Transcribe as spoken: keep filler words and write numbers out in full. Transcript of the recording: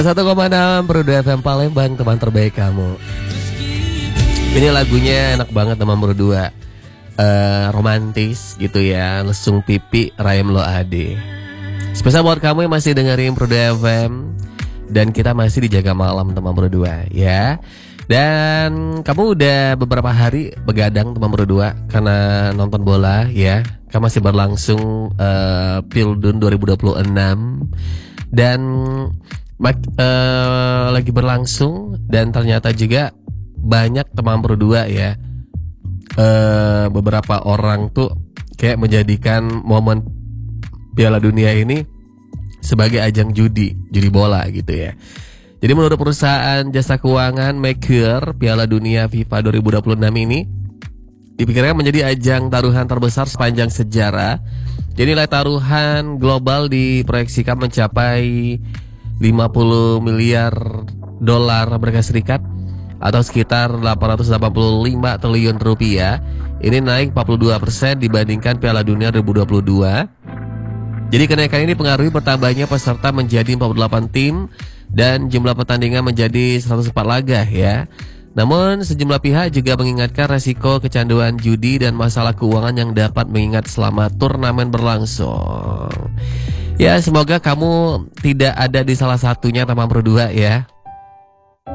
satu koma enam Bro dua F M Palembang, teman terbaik kamu. Ini lagunya enak banget teman Bro dua. Uh, romantis gitu ya, lesung pipi Rayem Lo Ade. Spesial buat kamu yang masih dengerin Bro dua F M. Dan kita masih dijaga malam teman Bro dua ya. Dan kamu udah beberapa hari begadang teman Bro dua karena nonton bola ya. Kan masih berlangsung uh, Pildun dua ribu dua puluh enam. Dan uh, lagi berlangsung. Dan ternyata juga banyak teman Bro dua ya, uh, beberapa orang tuh kayak menjadikan momen Piala Dunia ini sebagai ajang judi, judi bola gitu ya. Jadi menurut perusahaan jasa keuangan Maker, Piala Dunia FIFA dua ribu dua puluh enam ini dipikirkan menjadi ajang taruhan terbesar sepanjang sejarah. Jadi nilai taruhan global diproyeksikan mencapai lima puluh miliar dolar Amerika Serikat atau sekitar delapan ratus delapan puluh lima triliun rupiah. Ini naik empat puluh dua persen dibandingkan Piala Dunia dua ribu dua puluh dua. Jadi kenaikan ini dipengaruhi bertambahnya peserta menjadi empat puluh delapan tim dan jumlah pertandingan menjadi seratus empat laga ya. Namun sejumlah pihak juga mengingatkan resiko kecanduan judi dan masalah keuangan yang dapat mengingat selama turnamen berlangsung. Ya, semoga kamu tidak ada di salah satunya teman Bro dua ya.